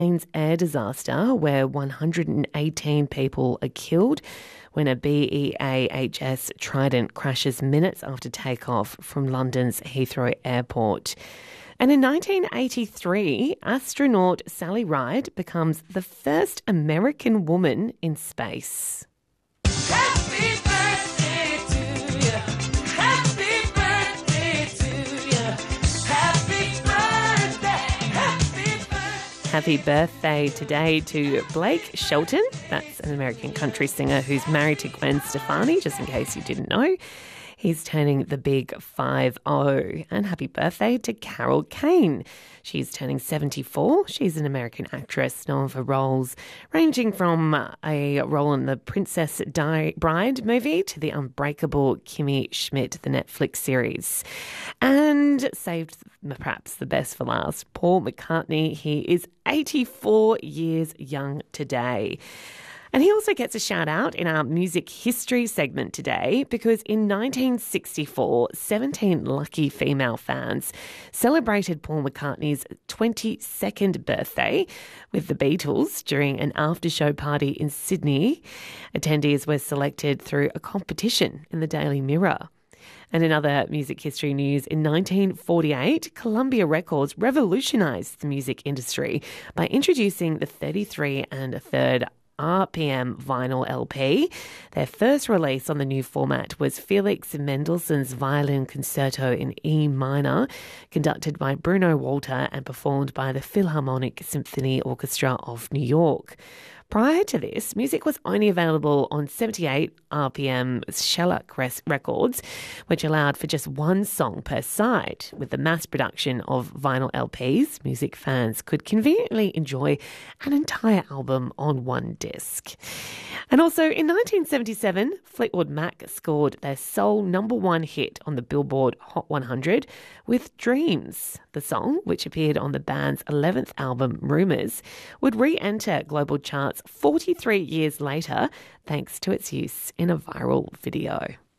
air disaster where 118 people are killed when a BEAHS Trident crashes minutes after takeoff from London's Heathrow Airport. And in 1983, astronaut Sally Ride becomes the first American woman in space. Happy birthday to you. Happy birthday to you. Happy birthday. Happy birthday. Happy birthday today to Blake Shelton. That's an American country singer who's married to Gwen Stefani, just in case you didn't know. He's turning the big 50. And happy birthday to Carol Kane. She's turning 74. She's an American actress known for roles ranging from a role in the Princess Bride movie to the Unbreakable Kimmy Schmidt, the Netflix series. And saved perhaps the best for last, Paul McCartney. He is 84 years young today. And he also gets a shout out in our music history segment today because in 1964, 17 lucky female fans celebrated Paul McCartney's 22nd birthday with the Beatles during an after-show party in Sydney. Attendees were selected through a competition in the Daily Mirror. And in other music history news, in 1948, Columbia Records revolutionised the music industry by introducing the 33 1/3 RPM vinyl LP. Their first release on the new format was Felix Mendelssohn's Violin Concerto in E minor, conducted by Bruno Walter and performed by the Philharmonic Symphony Orchestra of New York. Prior to this, music was only available on 78 RPM shellac records, which allowed for just one song per side. With the mass production of vinyl LPs, music fans could conveniently enjoy an entire album on one disc. And also in 1977, Fleetwood Mac scored their sole #1 hit on the Billboard Hot 100 with Dreams. The song, which appeared on the band's 11th album, Rumours, would re-enter global charts 43 years later thanks to its use in a viral video.